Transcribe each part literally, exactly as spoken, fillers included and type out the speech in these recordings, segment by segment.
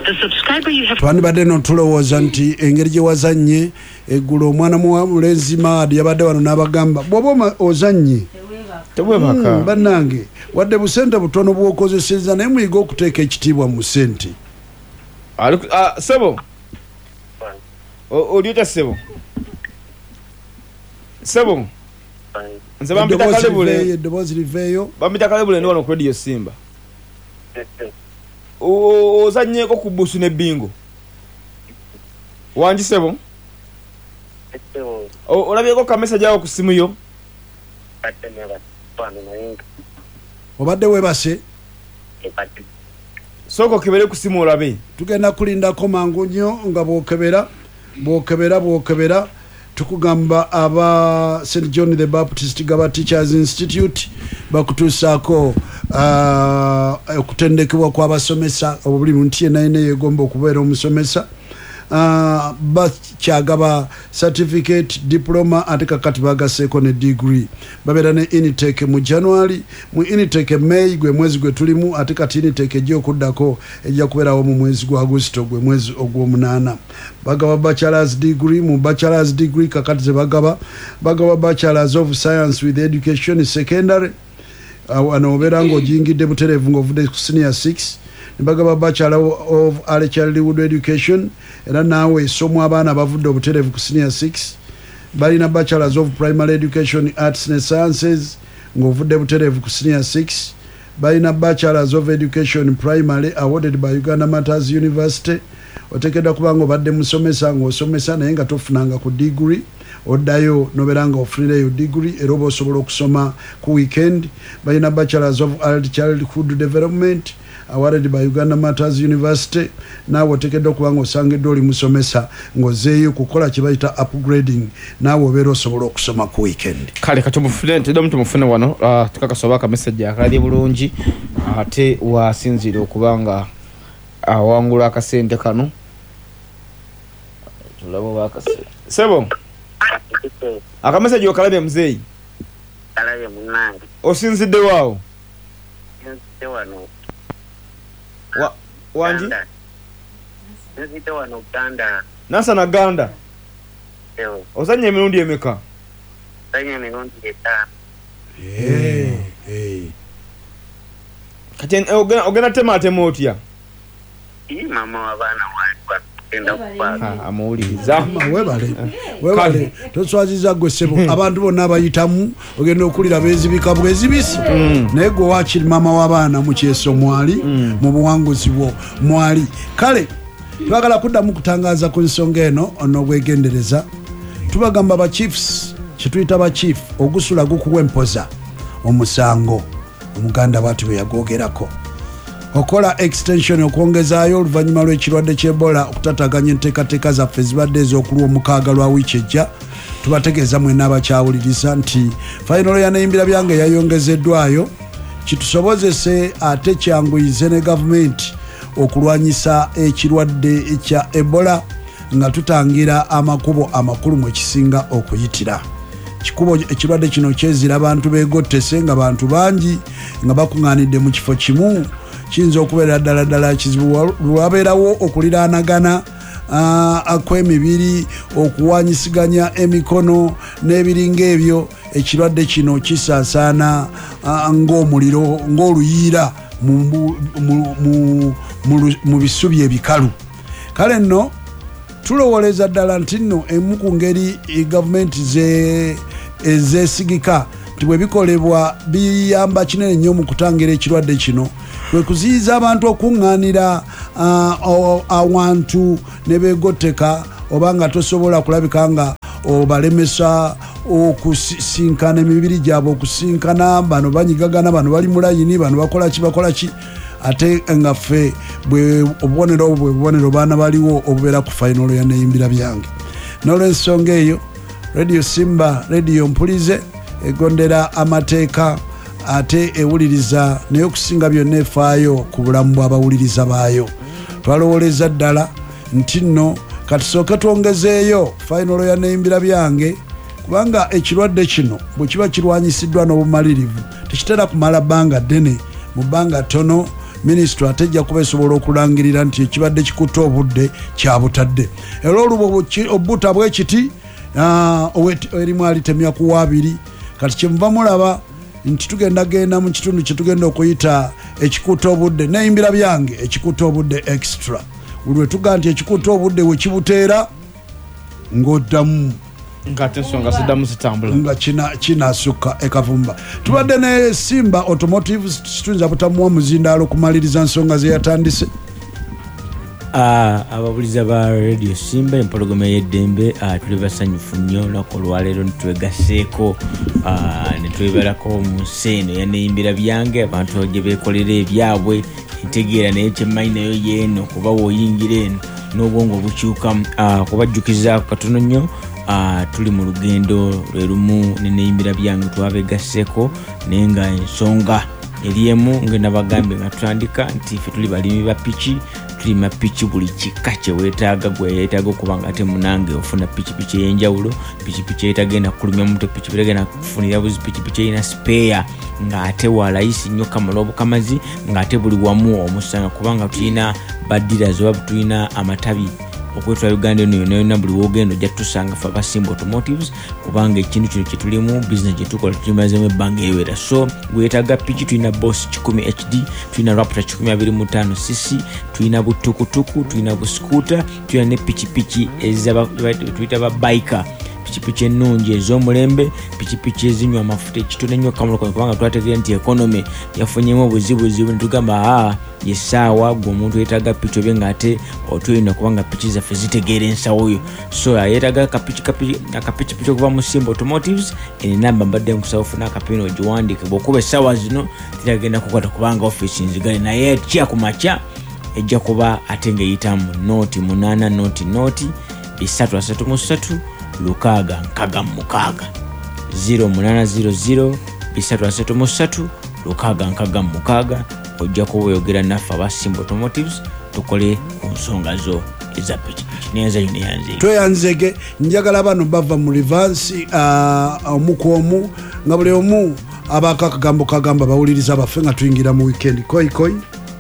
The subscriber you have twandibadde no tulowooza nti engeri gye wazannye eggulo omwana mulenzi Maadi yabadde wano n'abagamba bw'oba ozannye tebwebaka mm, bannange wadde busente butono bw'okozesezza naye muyiga okuteeka ekitiibwa mu ssente. uh, sebo oli otya sebo sebo nze bampita kalebule eddoboozi liveeyo bampita kalebule ndi wano ku Radio Simba ozannyeko ku busu ne bingo wangi sebo olabyeko ka message awo ku simu yo obadde webase soko kebere ku simu olabe tugenda kulindako mangu nnyo nga bwokebera bwokebera bwokebera tukugamba aba Saint John the Baptist Gaba Teachers Institute bakutuusaako okutendekebwa kw'abasomesa obuli muntu yenna yenna yeegomba okubeera omusomesa. Uh, bakyagaba certificate diploma ate kakati bagaseeko ne degree babeera ne Initeke mu January mu Initeke May gwe mwezi gwe tulimu ate kati Initeke ejja okuddako ejja kubeerawo mu mwezi gwa August gwe mwezi ogw'omunaana. Bagaba bachelor's degree mu bachelor's degree kakati ze bagaba bagaba bachelor's of science with education secondary wano obeera ng'ojingidde butereevu ng'ovudde ku senior six bagaba bachelor of early childhood education era naawe esomwa abaana bavudde obutereevu ku senior six balina bachelors of primary education arts and sciences ng'ovudde butereevu ku senior six balina bachelors of education primary awarded by Uganda Matters University oteekeddwa kuba nga obadde musomesa ng'osomesa naye nga tofunanga ku degree oddayo nobeera nga ofunireyo degree era oba osobola okusoma ku weekend. balina bachelors of early childhood development awarded by Uganda Matters University naawe oteekeddwa okuba nga osangiddwa oli musomesa ng'ozeeyo kukola kye bayita upgrading naawe obeera osobola okusoma ku weekend. kale katumufune ntidde tumufune wano uh, tukakasoba aka message akali bulungi ate wasinzira okuba nga awangula uh, akasente kano tulabo bakase sebo aka message okalabye muzeeyi kalabye munange osinzidde waawo nzidde wano wa wanji nzidde wano Uganda nasa na Ganda ewo ozanye emirundi emeka ozanye emirundi etaano hey, hey. kati ogena ogena tema atema otya ii mama w'abaana wali enda kukwaka amuwuliriza webale webale toswaziza gwe sebo abantu bonna abayitamu ogenda okulira beezibika bwezibisi naye gwe wakiri mama w'abaana mu kyeso mwali mu buwanguzi bwo mwali. Kale twagala kuddamu kutangaza ku nsonga eno n'obwegendereza tubagamba ba chiefs kyetuyita ba chief ogusula gukuwa empoza omusango omuganda bwati bwe yagwogerako okola extension okwongezaayo oluvannyuma lw'ekirwadde ky'Ebola okutataganya enteekateeka zaffe zibadde ez'okulwa omukaaga lwa wiiki ejja. tubategeeza mwena abakyawuliriza nti fayinolo ya Nayimbira Byange yayongezeddwayo kitusobozese ate kyanguyize ne gavumenti okulwanyisa ekirwadde ekya Ebola nga tutangira amakubo amakulu mwe kisinga okuyitira. Kikubo ekirwadde kino kyezira abantu beegottese nga bantu bangi nga bakuŋŋaanidde mu kifo kimu kiyinza okubeera ddala ddala kizibu lwabeerawo okuliraanagana akw'emibiri okuwanyisiganya emikono n'ebiringa ebyo. Ekirwadde kino kisaasaana ng'omuliro ng'oluyiira mu bisubi ebikalu. Kale nno tulowooleza ddala nti nno emu ku ngeri gavumenti ezeesigika nti bwe bikolebwa biyamba kinene nnyo mu kutangira ekirwadde kino kwe kuziyiza abantu okuŋŋaanira awantu ne beegotteka oba nga tosobola kulabika nga obalemesa okusinkana emibiri gyabwe okusinkana bano banyigagana bano bali mu layini bano bakola ki bakola ki ate nga ffe obubonero obwo bwe bubonero baana baliwo obubeera ku fayinolo ya Nayimbira Byange. N'olw'ensonga eyo Radio Simba radio mpulize egondera amateeka ate ewuliriza naye okusinga byonna efaayo ku bulamu bw'abawuliriza baayo. Twalowooleza ddala nti nno katusooke twongezeeyo fayinolo ya Nayimbira Byange kubanga ekirwadde kino bwe kiba kirwanyisiddwa n'obumalirivu tekitera kumala bbanga ddene mu bbanga ttono minisitule atejja kuba esobola okulangirira nti ekibadde kikutte obudde kyabutadde era olubu obbuta bwekiti erimu alitemya ku abiri kati kyemuva mulaba nti tugenda genda mu kitundu kyetugenda okuyita ekikutte obudde neyimbira byange ekikutte obudde extra ulwe tuga nti ekikutte obudde wekibuteera ng'oddamu ngate ensonga ziddamu zitambula nga kina kinasukka ekavumba tubadde ne Simba Automotive situnza butamuwa muzindaalo kumaliriza nsonga ze yatandise Ah, ababuliza ba Radio Simba empologoma y'eddembe ah, tuli basanyufu nnyo olunaku olwaleero nitwegaseeko ah, netwebalako mu nsi eno yaneyimbira byange abantu gye beekolera ebyabwe ntegeera naye kyemmanyi nayo yeeno kuba wooyingira eno n'obwongo bukyuka ah, kubajjukizaako katono nnyo ah, tuli mu lugendo lwe lumu neneyimbira byange twabeegaseeko naye nga ensonga eriemu ngenda bagambye nga tutandika nti ffe tuli balimi ba piki tulima piki buli kika kyeweetaaga gwe yeetaaga okuba nga ate munange ofuna pikipiki ey'enjawulo pikipiki etagenda kulumya muto pikipiki etagenda kufunira buzi pikipiki erina spare ng'ate walayisi nnyo kamala obukamazi ng'ate buli wamu omusanga kubanga tulina baddealers oba tulina amatabi okwetwala Uganda eno yonna yonna buli woogenda ojja tusanga ffe aba Simba Automotives kubanga ekintu kino kyetulimu bizinesi gyetukola tulimazeemu ebbanga eriwera so weetaaga piki tulina Boss kikumi H D tulina Raptor kikumi abiri mu ttaano C C tulina butukutuku tulina buskuuta tulina ne pikipiki tuyita ba biker pikipiki ennungi ez'omulembe pikipiki ezinywa amafuta ekitono ennyo kamuloko kubanga twategeera nti economy yafunyemu obuzibuzibu netugamba aa yesaawa gwe omuntu yeetaaga piki obe ng'ate otulina kubanga piki zaffe zitegeera ensawo yo so yeetaaga akapikipiki okuva mu Simba Automotives enamba mbadde nkusaba ofuna akapina ogiwandiike bw'okuba essaawa zino tiragenda kukwata kubanga offisi nzigale naye kya ku makya ejja kuba ate ng'eyitamu nooti munaana nooti nooti bisatu asatu mu ssatu lukaaga nkaga mukaaga zero munana zero zero bisatu asatu mu ssatu lukaaga nkaga mukaaga ojja kuba oyogera naffe aba Simba Automotives tukole ku nsonga zo eza pikipiki neyanza yo neyanze tweyanzege njagala bano bava mu revansi omuku omu nga buli omu abaako akagambo kagamba bawuliriza baffe nga tuyingira mu weekend koi koi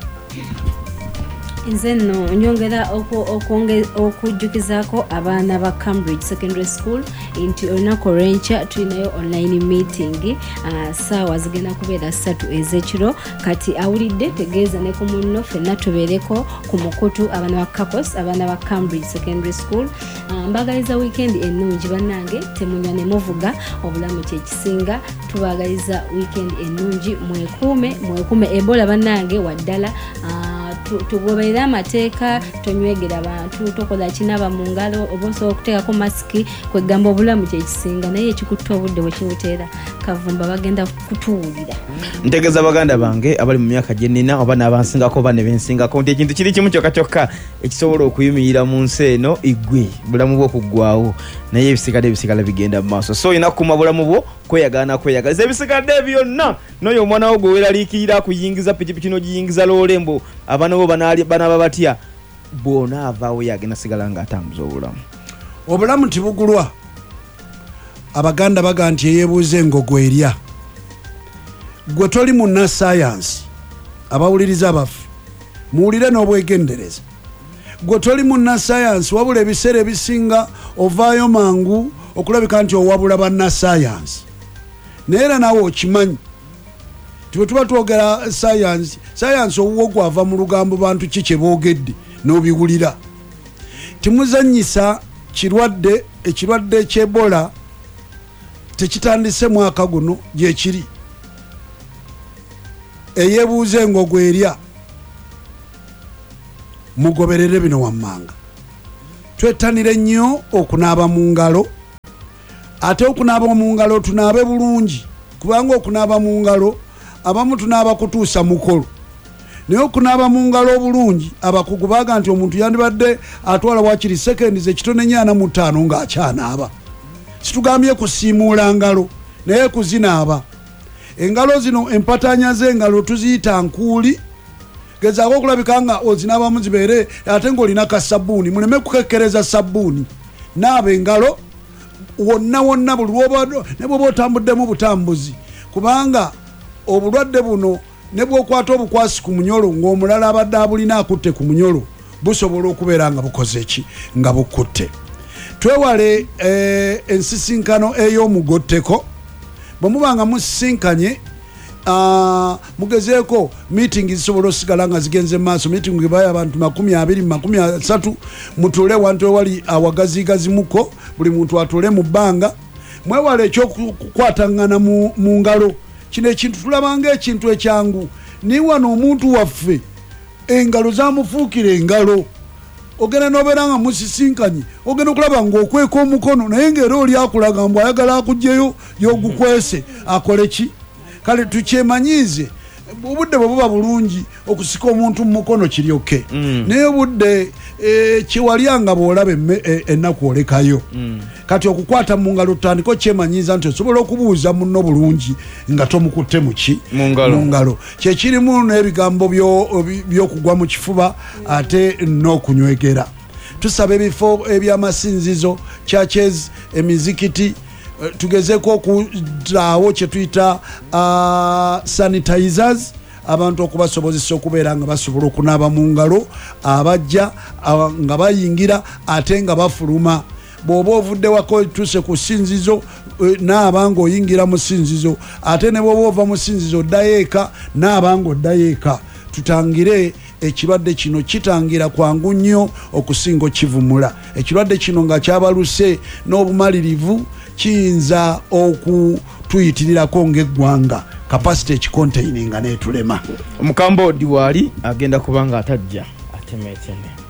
nze nno nyongera okujjukizaako abaana ba Cambridge Secondary School nti olunaku olw'enkya tulinayo online meeting uh, saawa zigenda kubeera ssatu ez'ekiro kati awulidde tegeeza ne ku munno ffenna tubeereko ku mukutu abaana ba Kakos abaana ba Cambridge Secondary School uh, mbagaliza weekend ennungi bannange temunywa ne muvuga obulamu kyekisinga tubaagaliza weekend ennungi mwekuume mwekuume Ebola bannange waddala uh, tugoberera amateeka tonywegera abantu tokola kinaba mu ngalo obosobola okuteekako masiki kwegamba obulamu kyekisinga naye ekikutte obudde bwekibuteera kavumba bagenda kutuwulira ntegeeza baganda bange abali mu myaka gye nnina oba n'abansingako oba ne bensingako nti ekintu kiri kimu kyokka kyokka ekisobola okuyimirira mu nsi eno igwe bulamu bw'okuggwawo naye ebisigadde ebisigala bigenda mu maaso so olina kukuuma bulamu bwo kweyagala kweyagaliza ebisigadde byonna n'oyo omwana wo gwe weeraliikirira kuyingiza pikipiki n'ogiyingiza loolembo abaana bo banaaba batya bwona avaawo yagenda sigala ng'atambuza obulamu obulamu tibugulwa abaganda baga nti eyeebuuza engogo erya gwe toli munna sayansi abawuliriza baffe muwulire n'obwegendereza gwe toli munna sayansi wabula ebiseera ebisinga ovaayo mangu okulabika nti owabula banna sayansi naye era naawe okimanyi tiwe tuba twogera sayansi sayansi owuwo gwava mu lugambo bantu ki kye boogedde n'obiwulira timuzannyisa kirwadde ekirwadde ky'Ebola tekitandise mwaka guno gyekiri eyeebuuza engogo erya mugoberere bino wammanga twettanire nnyo okunaaba mu ngalo ate okunaaba mu ngalo tunaabe bulungi kubanga okunaaba mu ngalo abamu tunaaba kutuusa mukolo naye okunaaba mu ngalo obulungi abakugu baga nti omuntu yandibadde atwala wakiri sekendi zekitone nyaana mu ttaano ng'akyanaaba situgambye kusiimuula ngalo naye kuzinaaba engalo zino empatanya z'engalo tuziyita nkuuli gezaako okulabika nga ozinaabamu zibeere ate ng'olina ka sabbuuni muleme kukekkereza sabbuuni naaba engalo wonna wonna buli ne bwoba otambuddemu butambuzi kubanga obulwadde buno ne bwokwata obukwasi ku munyolo ng'omulala abadde abulina akutte ku munyolo busobola okubeera nga bukoze ki nga bukutte. Twewale eh, ensisinkano ey'omugotteko bwe muba nga musisinkanye uh, mugezeeko meeting zisobola osigala nga zigenze maaso. Meeting gebaya abantu makumi abiri makumi asatu mutule wantu ewali awagazigazi muko buli muntu atule mu bbanga. Mwewale ekyokukwatangana mu, mu ngalo. Kino ekintu tulabanga ekintu ekyangu ni wano omuntu waffe engalo zamufuukira engalo ogenda nobeera nga musisinkanye ogenda okulaba ng'okweka omukono naye ng'era oli akulaga mbu ayagala akugjeyo yogukwese akole ki. Kale tukyemanyiize obudde bwe buba bulungi okusika omuntu mu mukono kiryoke mm. naye obudde e, kiwalyanga bw'olaba ennaku olekayo mm. kati okukwata mu ngalo tutandika okyemanyiiza nti osobola okubuuza munno bulungi nga tomukutte muki mu ngalo kyekirimu n'ebigambo by'okugwa mu kifuba ate n'okunywegera. Tusaba ebifo ebyamasinzizo churches emizikiti tugezeko okutaawo kyetuyita uh, sanitizers abantu okubasobozesa okubeera nga basobola okunaaba mu ngalo abajja uh, nga bayingira ate nga bafuluma. Bw'oba ovudde wako tuse ku ssinzizo uh, naaba ng'oyingira mu ssinzizo ate ne bw'oba ova mu ssinzizo oddayo eka naaba ng'oddayo eka. Tutangire ekirwadde kino kitangira kwangu nnyo okusinga okivumula. Ekirwadde kino nga kyabaluse n'obumalirivu kiyinza okutuyitirirako ng'eggwanga capacity ekikontaininga n'etulema. Omukambodi waali agenda kubanga atajja atemetene.